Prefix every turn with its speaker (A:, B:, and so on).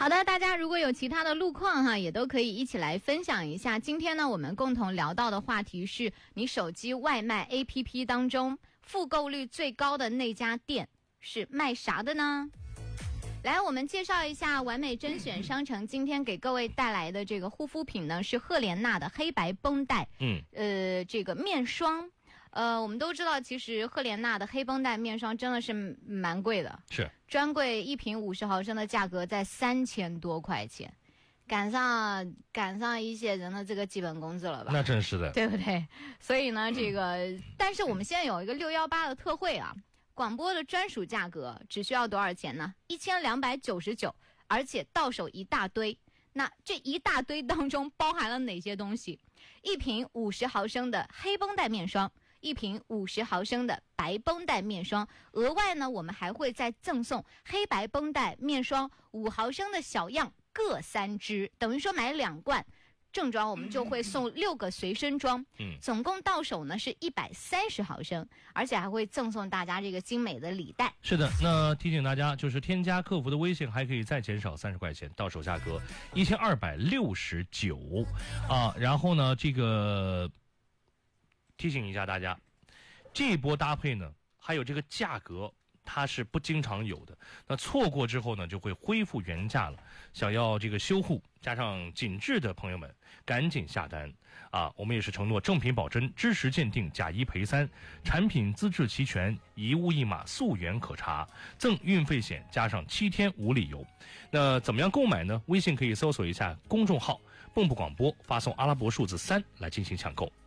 A: 好的，大家如果有其他的路况哈，也都可以一起来分享一下。今天呢，我们共同聊到的话题是你手机外卖 APP 当中复购率最高的那家店是卖啥的呢？来，我们介绍一下完美甄选商城今天给各位带来的这个护肤品呢，是赫莲娜的黑白绷带，这个面霜。我们都知道，其实赫莲娜的黑绷带面霜真的是蛮贵的，
B: 是
A: 专柜一瓶50毫升的价格在3000多块钱，赶上一些人的这个基本工资了吧？
B: 那真是的，
A: 对不对？所以呢，但是我们现在有一个618的特惠啊。广播的专属价格只需要多少钱呢？1299，而且到手一大堆。那这一大堆当中包含了哪些东西？一瓶50毫升的黑绷带面霜，一瓶50毫升的白绷带面霜，额外呢，我们还会再赠送黑白绷带面霜5毫升的小样各3支，等于说买2罐。正装我们就会送6个随身装，总共到手呢是130毫升，而且还会赠送大家这个精美的礼袋。
B: 是的，那提醒大家，就是添加客服的微信还可以再减少30块钱，到手价格1269啊。然后呢，这个提醒一下大家，这一波搭配呢，还有这个价格。它是不经常有的，那错过之后呢，就会恢复原价了。想要这个修护加上紧致的朋友们，赶紧下单啊！我们也是承诺正品保真、知识鉴定、假1赔3，产品资质齐全，一物一码，溯源可查，赠运费险，加上7天无理由。那怎么样购买呢？微信可以搜索一下公众号“蚌埠广播”，发送阿拉伯数字3来进行抢购。